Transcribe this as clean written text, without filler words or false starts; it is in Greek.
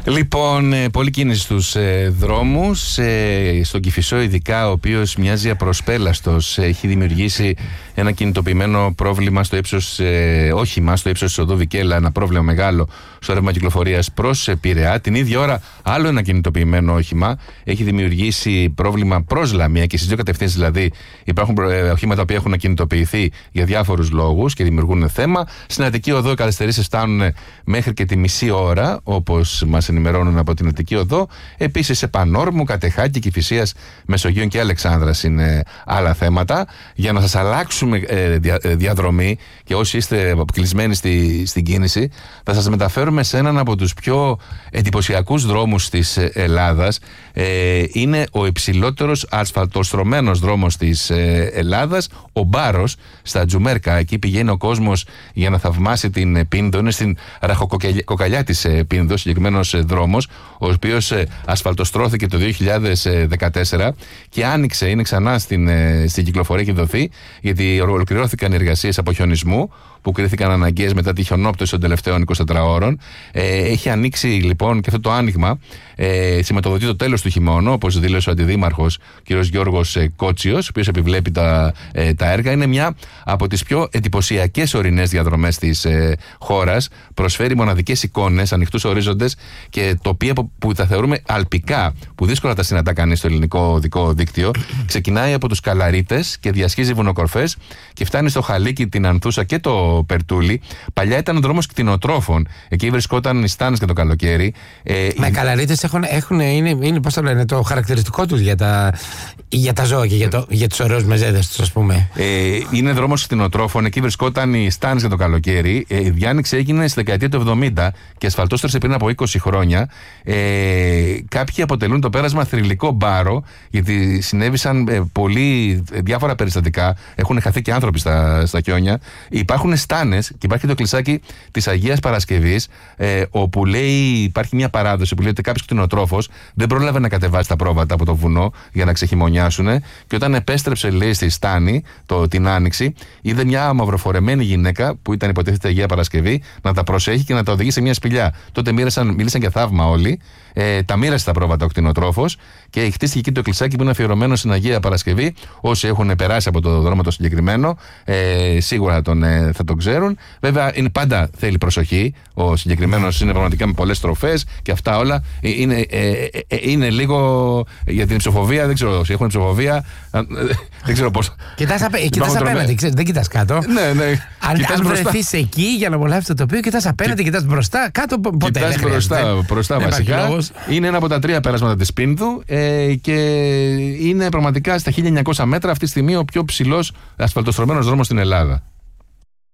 Λοιπόν, πολλή κίνηση στους δρόμους, στον Κηφισό ειδικά, ο οποίος μοιάζει απροσπέλαστος. Έχει δημιουργήσει ένα κινητοποιημένο πρόβλημα στο ύψος, όχημα στο ύψος της οδού Βικέλα, ένα πρόβλημα μεγάλο στο ρεύμα κυκλοφορίας προς Πειραιά. Την ίδια ώρα άλλο ένα κινητοποιημένο όχημα έχει δημιουργήσει πρόβλημα προς Λαμία, και στις δύο κατευθύνσεις δηλαδή υπάρχουν οχήματα που έχουν κινητοποιηθεί για διάφορους λόγους και δημιουργούν θέμα. Στην Αττική Οδό οι καθυστερήσεις φτάνουν μέχρι και τη μισή ώρα, όπως μας ενημερώνουν από την Αττική Οδό. Επίσης σε Πανόρμου, Κατεχάκη, Κηφισίας, Μεσογείων και Αλεξάνδρας είναι άλλα θέματα. Για να σας αλλάξουμε διαδρομή, και όσοι είστε αποκλεισμένοι στην κίνηση, θα σας μεταφέρουμε σε έναν από τους πιο εντυπωσιακούς δρόμους της Ελλάδας. Είναι ο υψηλότερος ασφαλτοστρωμένος δρόμος της Ελλάδας, ο Μπάρος, στα Τζουμέρκα. Εκεί πηγαίνει ο κόσμος για να θαυμάσει την Πίνδο. Είναι στην ραχοκοκαλιά της Πίνδο, συγκεκριμένος δρόμος, ο οποίος ασφαλτοστρώθηκε το 2014 και άνοιξε, είναι ξανά στην κυκλοφορία, έχει δοθεί, γιατί ολοκληρώθηκαν οι εργασίες αποχιονισμού που κρίθηκαν αναγκαίες μετά τη χιονόπτωση των τελευταίων 24 ώρων. Έχει ανοίξει λοιπόν και αυτό το άνοιγμα σηματοδοτεί το τέλος του χειμώνα, όπως δήλωσε ο αντιδήμαρχος κ. Γιώργος Κότσιος, ο οποίος επιβλέπει τα έργα. Είναι μια από τις πιο εντυπωσιακές ορεινές διαδρομές της χώρας. Προσφέρει μοναδικές εικόνες, ανοιχτούς ορίζοντες και τοπία που τα θεωρούμε αλπικά, που δύσκολα τα συναντά κανείς στο ελληνικό οδικό δίκτυο. Ξεκινάει από τους Καλαρίτες και διασχίζει βουνοκορφές και φτάνει στο Χαλίκι, την Ανθούσα και το Περτούλι. Παλιά ήταν δρόμος κτηνοτρόφων. Εκεί βρισκόταν οι στάνες και το καλοκαίρι. Μα οι Καλαρίτες είναι πώς το λένε, το χαρακτηριστικό τους για τα ζώα και για τους ωραίους μεζέδες τους, ας πούμε. Είναι δρόμος κτηνοτρόφων. Εκεί βρισκόταν οι στάνες για το καλοκαίρι. Η διάνοιξη έγινε στη δεκαετία του 70 και ασφαλτόστρωσε πριν από 20 χρόνια. Κάποιοι αποτελούν το πέρασμα θρυλικό μπάρο, γιατί συνέβησαν διάφορα περιστατικά. Έχουν χαθεί και άνθρωποι στα χιόνια. Υπάρχουν στάνες και υπάρχει το κλεισάκι της Αγίας Παρασκευής, όπου υπάρχει μια παράδοση που λέει ότι κάποιος κτηνοτρόφος δεν πρόλαβε να κατεβάσει τα πρόβατα από το βουνό για να ξεχειμωνιάσουν, και όταν επέστρεψε, λέει, στη στάνη την Άνοιξη, είδε μια μαυροφορεμένη γυναίκα που ήταν υποτίθεται Αγία Παρασκευή να τα προσέχει και να τα οδηγεί σε μια σπηλιά. Τότε μίλησαν για θαύμα όλοι. Τα μοίρασε τα πρόβατα ο κτηνοτρόφος και χτίστηκε εκεί το κλεισάκι που είναι αφιερωμένο στην Αγία Παρασκευή. Όσοι έχουν περάσει από το δρόμο το συγκεκριμένο, σίγουρα θα τον ξέρουν. Βέβαια, πάντα θέλει προσοχή. Ο συγκεκριμένος είναι πραγματικά με πολλές στροφές και αυτά όλα. Είναι λίγο για την υψοφοβία. Δεν ξέρω όσοι έχουν υψοφοβία. Δεν ξέρω πώς. Κοιτάς απέναντι, δεν κοιτάς κάτω. Ναι. Αν βρεθείς εκεί για να απολαύσεις το τοπίο, κοιτάς απέναντι, κοιτάς μπροστά, κάτω ποτέ. Κοιτάς μπροστά βασικά. Είναι ένα από τα 3 πέρασματα της Πίνδου και είναι πραγματικά στα 1900 μέτρα αυτή τη στιγμή ο πιο ψηλός ασφαλτοστρωμένος δρόμος στην Ελλάδα.